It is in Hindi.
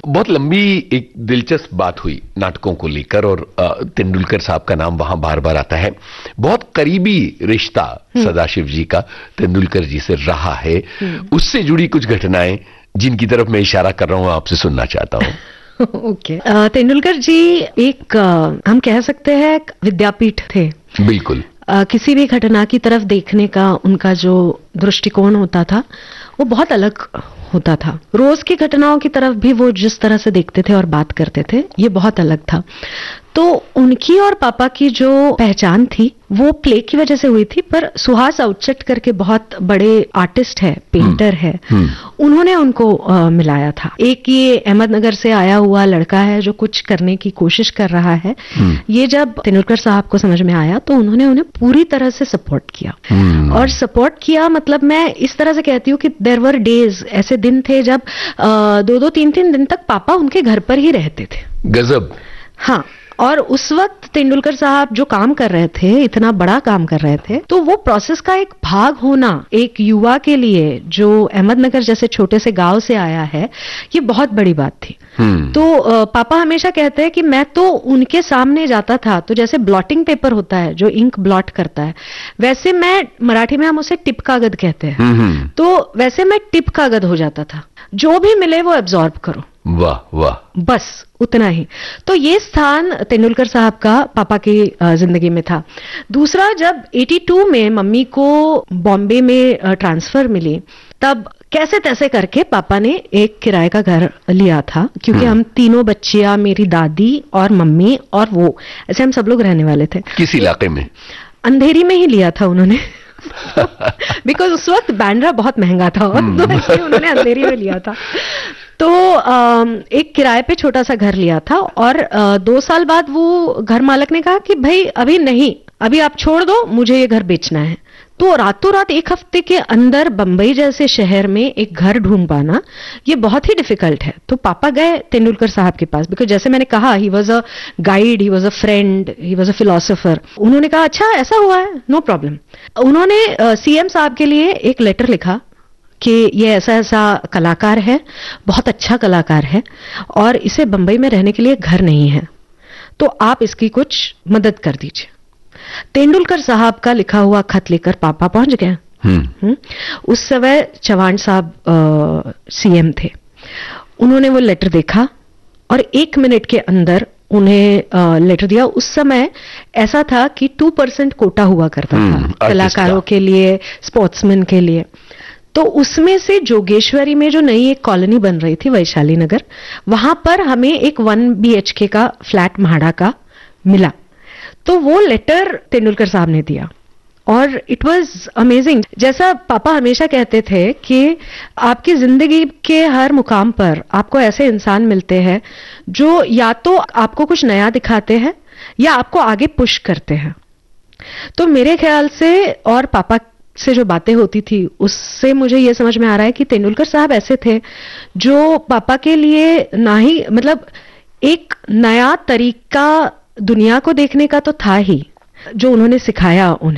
बहुत लंबी एक दिलचस्प बात हुई नाटकों को लेकर और तेंदुलकर साहब का नाम वहां बार बार आता है। बहुत करीबी रिश्ता सदाशिव जी का तेंदुलकर जी से रहा है। उससे जुड़ी कुछ घटनाएं जिनकी तरफ मैं इशारा कर रहा हूं आपसे सुनना चाहता हूं। ओके। तेंदुलकर जी एक हम कह सकते हैं विद्यापीठ थे। बिल्कुल। किसी भी घटना की तरफ देखने का उनका जो दृष्टिकोण होता था वो बहुत अलग होता था। रोज की घटनाओं की तरफ भी वो जिस तरह से देखते थे और बात करते थे ये बहुत अलग था। तो उनकी और पापा की जो पहचान थी वो प्ले की वजह से हुई थी, पर सुहास आउटसेट करके बहुत बड़े आर्टिस्ट है, पेंटर है, उन्होंने उनको मिलाया था। एक ये अहमदनगर से आया हुआ लड़का है जो कुछ करने की कोशिश कर रहा है। ये जब तेंदुलकर साहब को समझ में आया तो उन्होंने उन्हें पूरी तरह से सपोर्ट किया। और सपोर्ट किया मतलब मैं इस तरह से कहती हूँ कि देयर वर डेज, ऐसे दिन थे जब 2-2, 3-3 दिन तक पापा उनके घर पर ही रहते थे। गजब। हाँ, और उस वक्त तेंदुलकर साहब जो काम कर रहे थे, इतना बड़ा काम कर रहे थे, तो वो प्रोसेस का एक भाग होना एक युवा के लिए जो अहमदनगर जैसे छोटे से गांव से आया है, ये बहुत बड़ी बात थी। तो पापा हमेशा कहते हैं कि मैं तो उनके सामने जाता था तो जैसे ब्लॉटिंग पेपर होता है जो इंक ब्लॉट करता है, वैसे मैं, मराठी में हम उसे टिप कागज कहते हैं, तो वैसे मैं टिप कागज हो जाता था। जो भी मिले वो एब्जॉर्ब करो। वाह वाह, बस उतना ही। तो ये स्थान तेंदुलकर साहब का पापा की जिंदगी में था। दूसरा, जब 82 में मम्मी को बॉम्बे में ट्रांसफर मिली, तब कैसे तैसे करके पापा ने एक किराए का घर लिया था, क्योंकि हम तीनों बच्चियां, मेरी दादी और मम्मी और वो, ऐसे हम सब लोग रहने वाले थे। किस इलाके में? अंधेरी में ही लिया था उन्होंने बिकॉज उस वक्त बैंड्रा बहुत महंगा था और तो इसलिए उन्होंने अंधेरी में लिया था। तो एक किराए पे छोटा सा घर लिया था और 2 साल बाद वो घर मालक ने कहा कि भाई अभी नहीं, अभी आप छोड़ दो, मुझे ये घर बेचना है। तो रातों रात 1 हफ्ते के अंदर बंबई जैसे शहर में एक घर ढूंढ पाना ये बहुत ही डिफिकल्ट है। तो पापा गए तेंदुलकर साहब के पास, बिकॉज जैसे मैंने कहा he was a guide, he was a friend, he was a philosopher. उन्होंने कहा अच्छा ऐसा हुआ है, नो प्रॉब्लम। उन्होंने सीएम साहब के लिए एक लेटर लिखा कि ये ऐसा ऐसा कलाकार है, बहुत अच्छा कलाकार है और इसे बंबई में रहने के लिए घर नहीं है, तो आप इसकी कुछ मदद कर दीजिए। तेंदुलकर साहब का लिखा हुआ खत लेकर पापा पहुंच गए। उस समय चव्हाण साहब सीएम थे। उन्होंने वो लेटर देखा और 1 मिनट के अंदर उन्हें लेटर दिया। उस समय ऐसा था कि 2% कोटा हुआ करता था कलाकारों के लिए, स्पोर्ट्समैन के लिए। तो उसमें से जोगेश्वरी में जो नई एक कॉलोनी बन रही थी, वैशाली नगर, वहां पर हमें एक 1 BHK का फ्लैट म्हाडा का मिला। तो वो लेटर तेंदुलकर साहब ने दिया और इट वाज अमेजिंग। जैसा पापा हमेशा कहते थे कि आपकी जिंदगी के हर मुकाम पर आपको ऐसे इंसान मिलते हैं जो या तो आपको कुछ नया दिखाते हैं या आपको आगे पुश करते हैं। तो मेरे ख्याल से और पापा से जो बातें होती थी उससे मुझे ये समझ में आ रहा है कि तेंदुलकर साहब ऐसे थे जो पापा के लिए ना ही, मतलब एक नया तरीका दुनिया को देखने का तो था ही, जो उन्होंने सिखाया उन्हें।